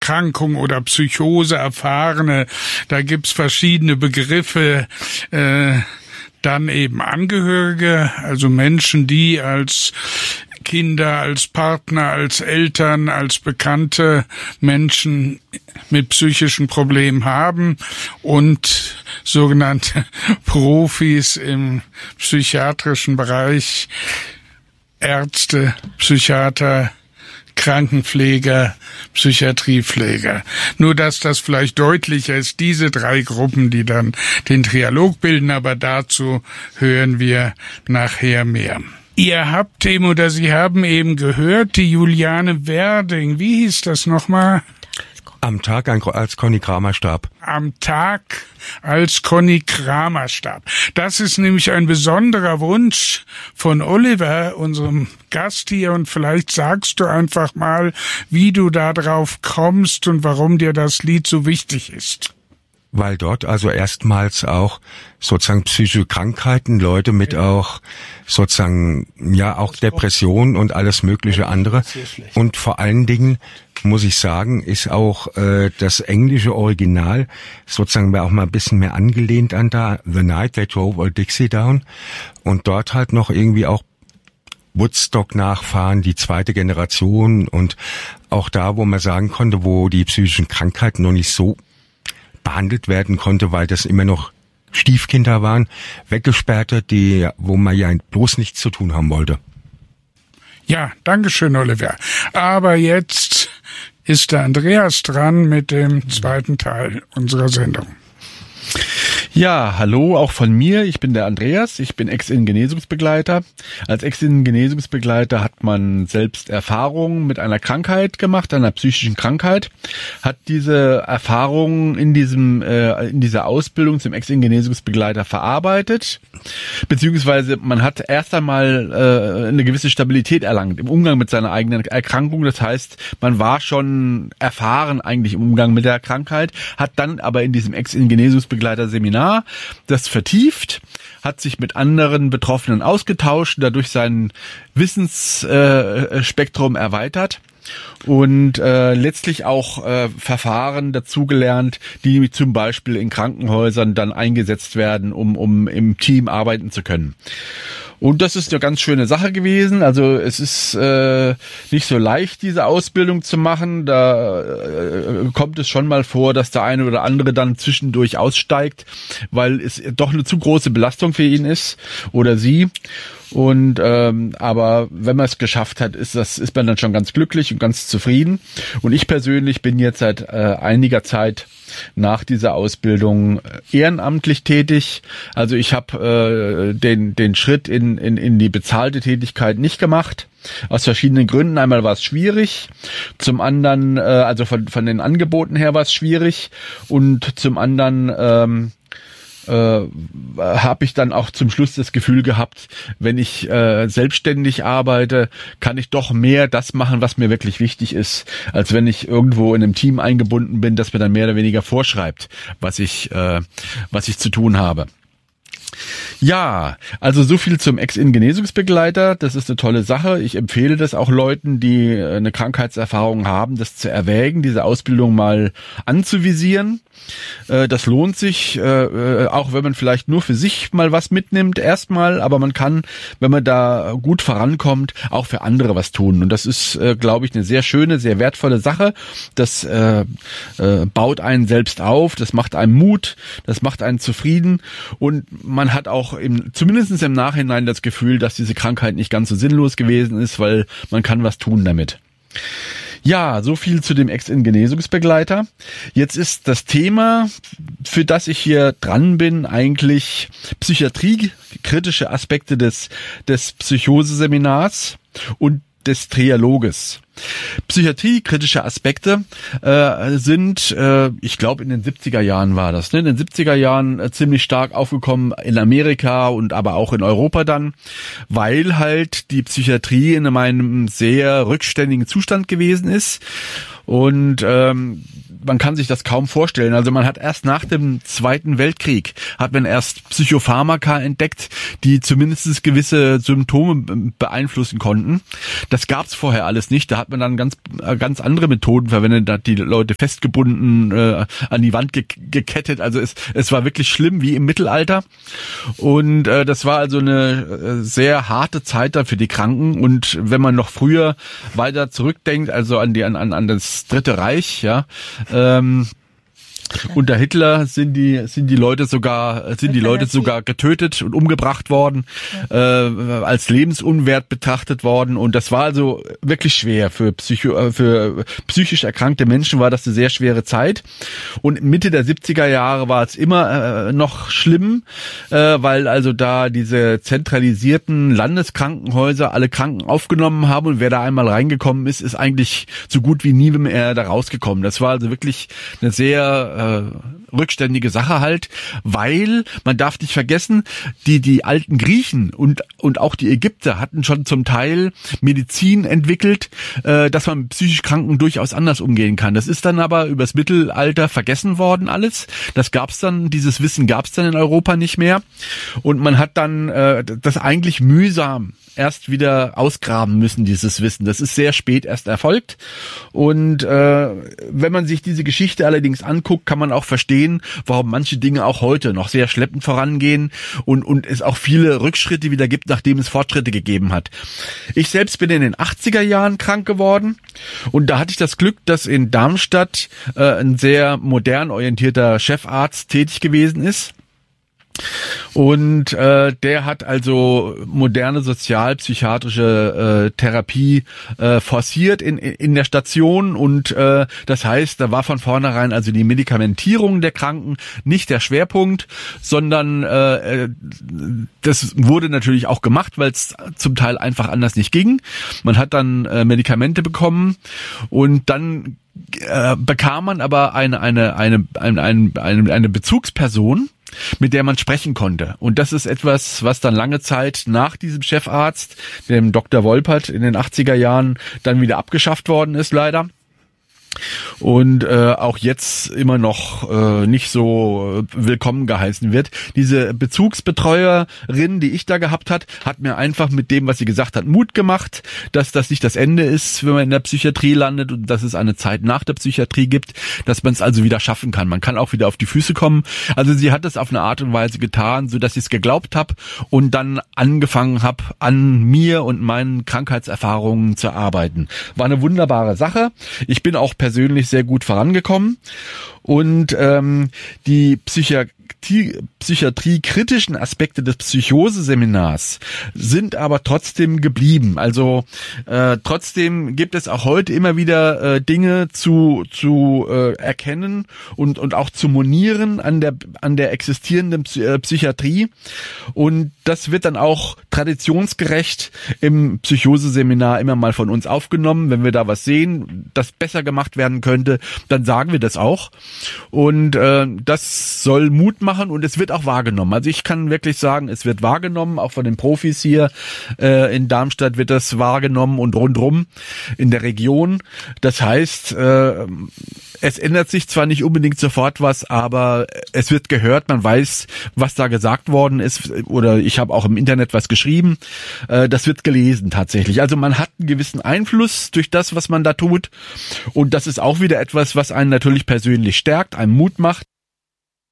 Erkrankung oder Psychose Erfahrene, da gibt's verschiedene Begriffe, dann eben Angehörige, also Menschen, die als Kinder, als Partner, als Eltern, als bekannte Menschen mit psychischen Problemen haben und sogenannte Profis im psychiatrischen Bereich, Ärzte, Psychiater, Krankenpfleger, Psychiatriepfleger. Nur, dass das vielleicht deutlicher ist, diese drei Gruppen, die dann den Trialog bilden, aber dazu hören wir nachher mehr. Ihr habt eben oder Sie haben eben gehört, die Juliane Werding, wie hieß das nochmal? Am Tag, als Conny Kramer starb. Am Tag, als Conny Kramer starb. Das ist nämlich ein besonderer Wunsch von Oliver, unserem Gast hier. Und vielleicht sagst du einfach mal, wie du da drauf kommst und warum dir das Lied so wichtig ist. Weil dort also erstmals auch sozusagen psychische Krankheiten, Leute mit auch sozusagen, ja, auch Depressionen und alles mögliche andere. Und vor allen Dingen, muss ich sagen, ist auch das englische Original sozusagen auch mal ein bisschen mehr angelehnt an da, The Night They Drove Old Dixie Down. Und dort halt noch irgendwie auch Woodstock nachfahren, die zweite Generation und auch da, wo man sagen konnte, wo die psychischen Krankheiten noch nicht so behandelt werden konnte, weil das immer noch Stiefkinder waren, Weggesperrte, wo man ja bloß nichts zu tun haben wollte. Ja, dankeschön, Oliver. Aber jetzt ist der Andreas dran mit dem zweiten Teil unserer Sendung. Ja, hallo, auch von mir. Ich bin der Andreas. Ich bin Ex-In-Genesungsbegleiter. Als Ex-In-Genesungsbegleiter hat man selbst Erfahrungen mit einer Krankheit gemacht, einer psychischen Krankheit. Hat diese Erfahrungen in dieser Ausbildung zum Ex-In-Genesungsbegleiter verarbeitet. Beziehungsweise man hat erst einmal eine gewisse Stabilität erlangt im Umgang mit seiner eigenen Erkrankung. Das heißt, man war schon erfahren eigentlich im Umgang mit der Krankheit, hat dann aber in diesem Ex-In-Genesungsbegleiter-Seminar das vertieft, hat sich mit anderen Betroffenen ausgetauscht, dadurch sein Wissensspektrum erweitert und letztlich auch Verfahren dazugelernt, die zum Beispiel in Krankenhäusern dann eingesetzt werden, um im Team arbeiten zu können. Und das ist eine ganz schöne Sache gewesen. Also es ist nicht so leicht, diese Ausbildung zu machen. Da kommt es schon mal vor, dass der eine oder andere dann zwischendurch aussteigt, weil es doch eine zu große Belastung für ihn ist oder sie. Und aber wenn man es geschafft hat, ist man dann schon ganz glücklich und ganz zufrieden. Und ich persönlich bin jetzt seit einiger Zeit nach dieser Ausbildung ehrenamtlich tätig. Also ich habe den Schritt in die bezahlte Tätigkeit nicht gemacht. Aus verschiedenen Gründen. Einmal war es schwierig, zum anderen, also von den Angeboten her war es schwierig und zum anderen habe ich dann auch zum Schluss das Gefühl gehabt, wenn ich selbstständig arbeite, kann ich doch mehr das machen, was mir wirklich wichtig ist, als wenn ich irgendwo in einem Team eingebunden bin, das mir dann mehr oder weniger vorschreibt, was ich zu tun habe. Ja, also so viel zum Ex-In-Genesungsbegleiter. Das ist eine tolle Sache. Ich empfehle das auch Leuten, die eine Krankheitserfahrung haben, das zu erwägen, diese Ausbildung mal anzuvisieren. Das lohnt sich, auch wenn man vielleicht nur für sich mal was mitnimmt erstmal, aber man kann, wenn man da gut vorankommt, auch für andere was tun. Und das ist, glaube ich, eine sehr schöne, sehr wertvolle Sache. Das baut einen selbst auf, das macht einem Mut, das macht einen zufrieden und man hat auch zumindest im Nachhinein das Gefühl, dass diese Krankheit nicht ganz so sinnlos gewesen ist, weil man kann was tun damit. Ja, so viel zu dem Ex-In-Genesungsbegleiter. Jetzt ist das Thema, für das ich hier dran bin, eigentlich psychiatriekritische Aspekte des Psychoseseminars und des Trialoges. Psychiatriekritische Aspekte sind, ich glaube in den 70er Jahren war das, in den 70er Jahren ziemlich stark aufgekommen in Amerika und aber auch in Europa dann, weil halt die Psychiatrie in einem sehr rückständigen Zustand gewesen ist. Und man kann sich das kaum vorstellen. Also man hat erst nach dem Zweiten Weltkrieg, hat man erst Psychopharmaka entdeckt, die zumindest gewisse Symptome beeinflussen konnten. Das gab's vorher alles nicht. Da hat man dann ganz andere Methoden verwendet, da hat die Leute festgebunden, an die Wand gekettet. Also es war wirklich schlimm, wie im Mittelalter. Und das war also eine sehr harte Zeit da für die Kranken. Und wenn man noch früher weiter zurückdenkt, also an das Dritte Reich, ja, unter Hitler sind die Leute sogar getötet und umgebracht worden, als lebensunwert betrachtet worden, und das war also wirklich schwer für psychisch erkrankte Menschen, war das eine sehr schwere Zeit. Und Mitte der 70er Jahre war es immer noch schlimm, weil also da diese zentralisierten Landeskrankenhäuser alle Kranken aufgenommen haben, und wer da einmal reingekommen ist, ist eigentlich so gut wie nie mehr da rausgekommen. Das war also wirklich eine sehr rückständige Sache halt, weil man darf nicht vergessen, die alten Griechen und auch die Ägypter hatten schon zum Teil Medizin entwickelt, dass man mit psychisch Kranken durchaus anders umgehen kann. Das ist dann aber übers Mittelalter vergessen worden alles. Dieses Wissen gab's dann in Europa nicht mehr, und man hat dann das eigentlich mühsam erst wieder ausgraben müssen, dieses Wissen. Das ist sehr spät erst erfolgt, und wenn man sich diese Geschichte allerdings anguckt, kann man auch verstehen, warum manche Dinge auch heute noch sehr schleppend vorangehen und es auch viele Rückschritte wieder gibt, nachdem es Fortschritte gegeben hat. Ich selbst bin in den 80er Jahren krank geworden, und da hatte ich das Glück, dass in Darmstadt ein sehr modern orientierter Chefarzt tätig gewesen ist. Und der hat also moderne sozialpsychiatrische Therapie forciert in der Station, und das heißt, da war von vornherein also die Medikamentierung der Kranken nicht der Schwerpunkt, sondern das wurde natürlich auch gemacht, weil es zum Teil einfach anders nicht ging. Man hat dann Medikamente bekommen, und dann bekam man aber eine Bezugsperson, mit der man sprechen konnte. Und das ist etwas, was dann lange Zeit nach diesem Chefarzt, dem Dr. Wolpert, in den 80er Jahren dann wieder abgeschafft worden ist, leider. Und auch jetzt immer noch nicht so willkommen geheißen wird. Diese Bezugsbetreuerin, die ich da gehabt hat mir einfach mit dem, was sie gesagt hat, Mut gemacht, dass das nicht das Ende ist, wenn man in der Psychiatrie landet, und dass es eine Zeit nach der Psychiatrie gibt, dass man es also wieder schaffen kann. Man kann auch wieder auf die Füße kommen. Also sie hat es auf eine Art und Weise getan, so dass ich es geglaubt habe und dann angefangen habe, an mir und meinen Krankheitserfahrungen zu arbeiten. War eine wunderbare Sache. Ich bin auch persönlich sehr gut vorangekommen, und die psychiatrie-kritischen Aspekte des Psychoseseminars sind aber trotzdem geblieben. Also trotzdem gibt es auch heute immer wieder Dinge zu erkennen und auch zu monieren an der existierenden Psychiatrie, und das wird dann auch traditionsgerecht im Psychoseseminar immer mal von uns aufgenommen. Wenn wir da was sehen, das besser gemacht werden könnte, dann sagen wir das auch, und das soll Mut machen, und es wird auch wahrgenommen. Also ich kann wirklich sagen, es wird wahrgenommen, auch von den Profis hier in Darmstadt wird das wahrgenommen und rundrum in der Region. Das heißt, es ändert sich zwar nicht unbedingt sofort was, aber es wird gehört, man weiß, was da gesagt worden ist, oder ich habe auch im Internet was geschrieben, das wird gelesen tatsächlich. Also man hat einen gewissen Einfluss durch das, was man da tut, und das ist auch wieder etwas, was einen natürlich persönlich stärkt, einem Mut macht,